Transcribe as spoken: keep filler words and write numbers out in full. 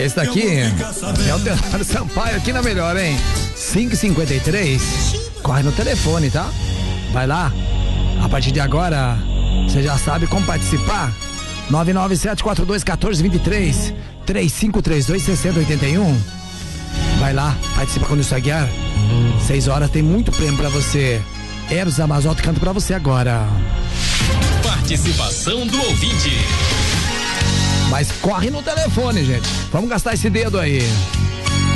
Esse daqui é o Delano Sampaio aqui na Melhor, hein? cinco e cinquenta e três. Corre no telefone, tá? Vai lá. A partir de agora, você já sabe como participar. nove nove sete quatro dois um quatro dois três, três cinco três dois seis zero oito um. Vai lá, participa com o Nilson Aguiar. seis horas tem muito prêmio pra você. Eros Amazoto canta pra você agora. Participação do ouvinte. Mas corre no telefone, gente. Vamos gastar esse dedo aí.